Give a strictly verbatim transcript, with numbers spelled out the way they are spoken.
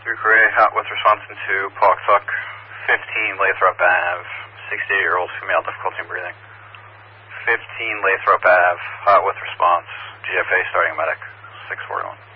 three Korea, hot with response into Pawtuck, fifteen Lathrop Ave, sixty-eight-year-old female, difficulty in breathing. fifteen Lathrop Ave, hot with response, G F A starting medic, six forty-one.